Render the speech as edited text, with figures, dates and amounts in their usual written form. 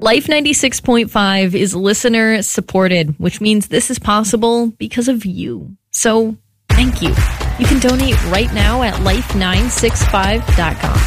Life 96.5 is listener supported, which means this is possible because of you. So thank you. You can donate right now at life965.com.